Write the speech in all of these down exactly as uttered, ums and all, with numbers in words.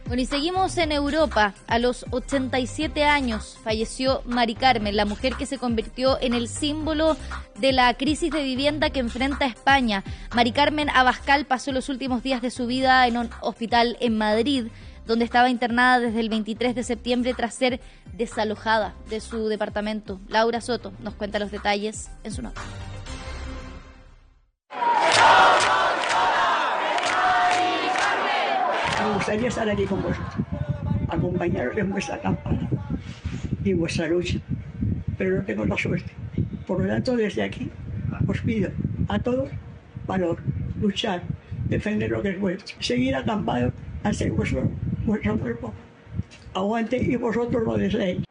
Bueno, y seguimos en Europa. A los ochenta y siete años falleció Mari Carmen, la mujer que se convirtió en el símbolo de la crisis de vivienda que enfrenta España. Mari Carmen Abascal pasó los últimos días de su vida en un hospital en Madrid, donde estaba internada desde el veintitrés de septiembre tras ser desalojada de su departamento. Laura Soto nos cuenta los detalles en su nota. Me gustaría estar aquí con vosotros, acompañaros en vuestra campaña y en vuestra lucha, pero no tengo la suerte. Por lo tanto, desde aquí os pido a todos valor, luchar, defender lo que es vuestro, seguir acampados hasta que vuestro, vuestro cuerpo aguante y vosotros lo deseéis.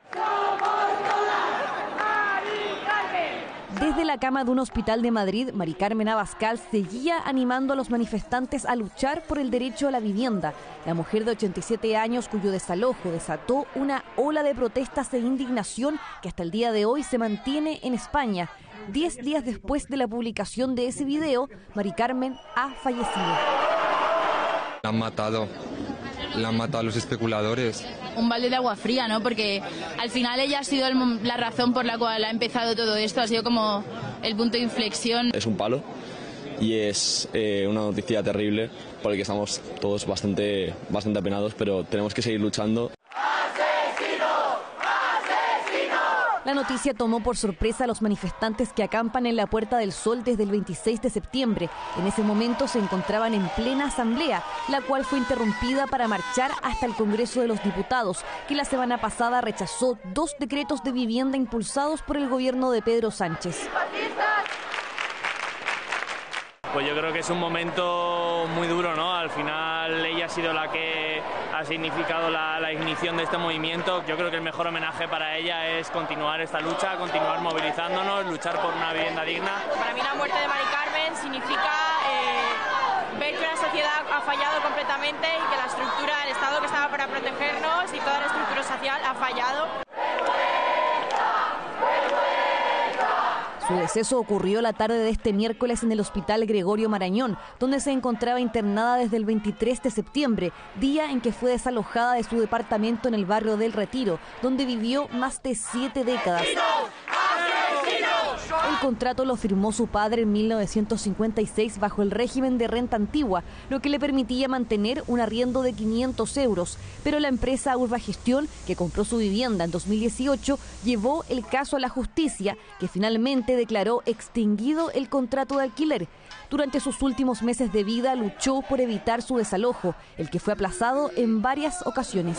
Desde la cama de un hospital de Madrid, Mari Carmen Abascal seguía animando a los manifestantes a luchar por el derecho a la vivienda. La mujer de ochenta y siete años, cuyo desalojo desató una ola de protestas e indignación que hasta el día de hoy se mantiene en España. Diez días después de la publicación de ese video, Mari Carmen ha fallecido. La han matado, la han matado a los especuladores. Un balde de agua fría, ¿no? Porque al final ella ha sido el, la razón por la cual ha empezado todo esto, ha sido como el punto de inflexión. Es un palo y es eh, una noticia terrible por el que estamos todos bastante, bastante apenados, pero tenemos que seguir luchando. La noticia tomó por sorpresa a los manifestantes que acampan en la Puerta del Sol desde el veintiséis de septiembre. En ese momento se encontraban en plena asamblea, la cual fue interrumpida para marchar hasta el Congreso de los Diputados, que la semana pasada rechazó dos decretos de vivienda impulsados por el gobierno de Pedro Sánchez. Pues yo creo que es un momento muy duro, ¿no? Al final ella ha sido la que ha significado la, la ignición de este movimiento. Yo creo que el mejor homenaje para ella es continuar esta lucha, continuar movilizándonos, luchar por una vivienda digna. Para mí la muerte de Mari Carmen significa eh, ver que una sociedad ha fallado completamente y que la estructura, el Estado que estaba para protegernos y toda la estructura social ha fallado. Su deceso ocurrió la tarde de este miércoles en el Hospital Gregorio Marañón, donde se encontraba internada desde el veintitrés de septiembre, día en que fue desalojada de su departamento en el barrio del Retiro, donde vivió más de siete décadas. El contrato lo firmó su padre en mil novecientos cincuenta y seis bajo el régimen de renta antigua, lo que le permitía mantener un arriendo de quinientos euros. Pero la empresa Urbagestión, que compró su vivienda en dos mil dieciocho, llevó el caso a la justicia, que finalmente declaró extinguido el contrato de alquiler. Durante sus últimos meses de vida luchó por evitar su desalojo, el que fue aplazado en varias ocasiones.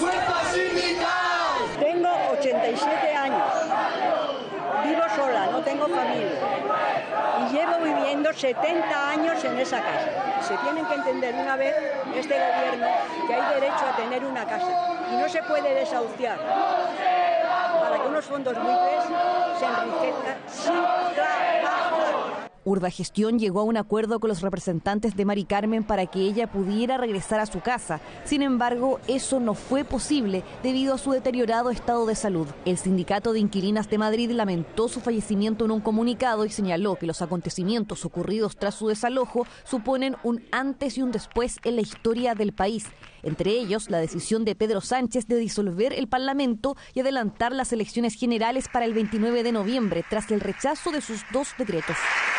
Tengo ochenta y siete años. Vivo sola, no tengo familia y llevo viviendo setenta años en esa casa. Se tienen que entender una vez este gobierno que hay derecho a tener una casa y no se puede desahuciar para que unos fondos buitres se enriquezcan sin trabajar. Urbagestión llegó a un acuerdo con los representantes de Mari Carmen para que ella pudiera regresar a su casa. Sin embargo, eso no fue posible debido a su deteriorado estado de salud. El Sindicato de Inquilinas de Madrid lamentó su fallecimiento en un comunicado y señaló que los acontecimientos ocurridos tras su desalojo suponen un antes y un después en la historia del país. Entre ellos, la decisión de Pedro Sánchez de disolver el Parlamento y adelantar las elecciones generales para el veintinueve de noviembre, tras el rechazo de sus dos decretos.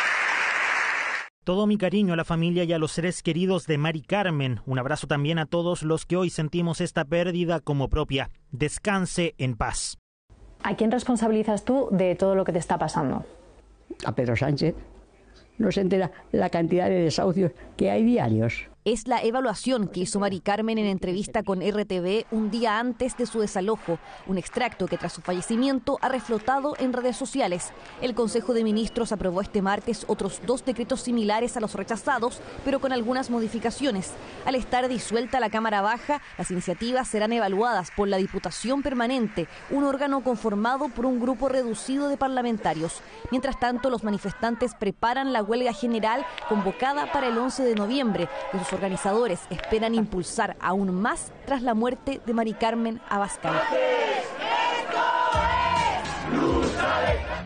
Todo mi cariño a la familia y a los seres queridos de Mari Carmen. Un abrazo también a todos los que hoy sentimos esta pérdida como propia. Descanse en paz. ¿A quién responsabilizas tú de todo lo que te está pasando? A Pedro Sánchez. No se entera la cantidad de desahucios que hay diarios. Es la evaluación que hizo Mari Carmen en entrevista con R T V un día antes de su desalojo, un extracto que tras su fallecimiento ha reflotado en redes sociales. El Consejo de Ministros aprobó este martes otros dos decretos similares a los rechazados, pero con algunas modificaciones. Al estar disuelta la Cámara Baja, las iniciativas serán evaluadas por la Diputación Permanente, un órgano conformado por un grupo reducido de parlamentarios. Mientras tanto, los manifestantes preparan la huelga general convocada para el once de noviembre, que sus organizadores esperan impulsar aún más tras la muerte de Mari Carmen Abascal.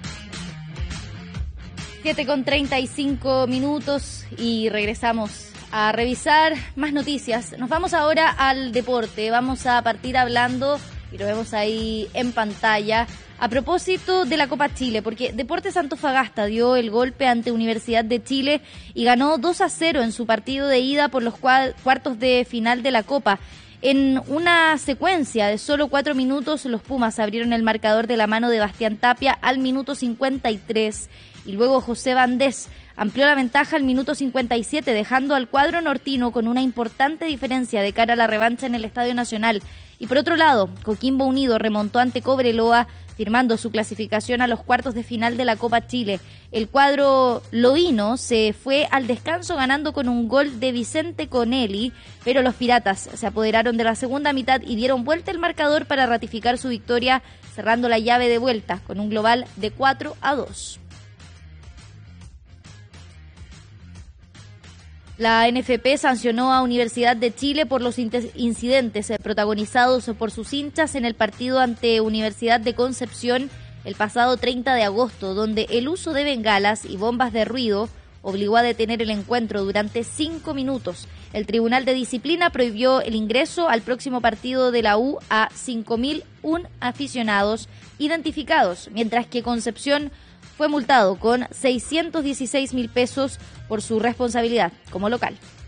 siete con treinta y cinco minutos y regresamos A revisar más noticias. Nos vamos ahora al deporte. Vamos a partir hablando, y lo vemos ahí en pantalla, a propósito de la Copa Chile, porque Deportes Antofagasta dio el golpe ante Universidad de Chile y ganó dos a cero en su partido de ida por los cuartos de final de la Copa. En una secuencia de solo cuatro minutos, los Pumas abrieron el marcador de la mano de Bastián Tapia al minuto cincuenta y tres y luego José Vandés amplió la ventaja al minuto cincuenta y siete, dejando al cuadro nortino con una importante diferencia de cara a la revancha en el Estadio Nacional. Y por otro lado, Coquimbo Unido remontó ante Cobreloa, firmando su clasificación a los cuartos de final de la Copa Chile. El cuadro loíno se fue al descanso ganando con un gol de Vicente Conelli, pero los Piratas se apoderaron de la segunda mitad y dieron vuelta el marcador para ratificar su victoria, cerrando la llave de vuelta con un global de cuatro a dos. La N F P sancionó a Universidad de Chile por los incidentes protagonizados por sus hinchas en el partido ante Universidad de Concepción el pasado treinta de agosto, donde el uso de bengalas y bombas de ruido obligó a detener el encuentro durante cinco minutos. El Tribunal de Disciplina prohibió el ingreso al próximo partido de la U a cinco mil uno aficionados identificados, mientras que Concepción fue multado con seiscientos dieciséis mil pesos por su responsabilidad como local.